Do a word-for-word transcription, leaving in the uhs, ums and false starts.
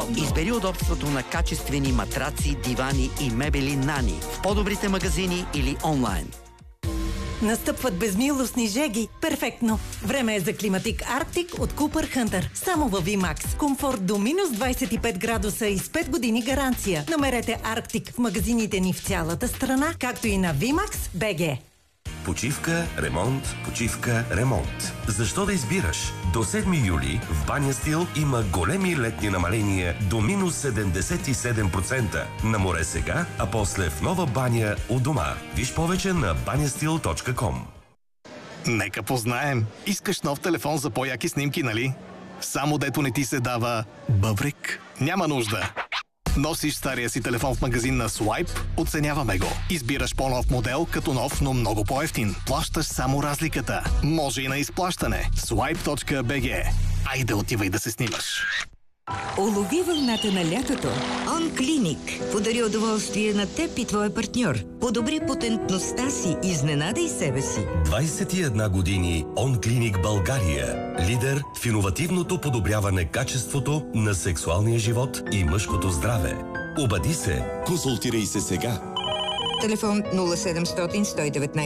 Избери удобството на качествени матраци, дивани и мебели Нани в по-добрите магазини или онлайн. Настъпват безмилостни жеги. Перфектно! Време е за климатик Арктик от Купър Хънтър. Само във VMAX. Комфорт до минус двадесет и пет градуса и с пет години гаранция. Намерете Арктик в магазините ни в цялата страна, както и на VMAX точка би джи. Почивка, ремонт, почивка, ремонт. Защо да избираш? До седми юли в Баня Стил има големи летни намаления до минус седемдесет и седем процента. На море сега, а после в нова баня у дома. Виж повече на баня стил точка ком. Нека познаем. Искаш нов телефон за по-яки снимки, нали? Само дето не ти се дава бъбрик? Няма нужда. Носиш стария си телефон в магазин на Swipe, оценяваме го. Избираш по-нов модел, като нов, но много по-евтин. Плащаш само разликата. Може и на изплащане. Swipe точка би джи. Айде отивай да се снимаш. Улови вълната на лятото. OnClinic подари удоволствие на теб и твоя партньор. Подобри потентността си, изненадай себе си. двадесет и една години OnClinic България. Лидер в иновативното подобряване качеството на сексуалния живот и мъжкото здраве. Обади се. Консултирай се сега. Телефон нула седемстотин сто и деветнадесет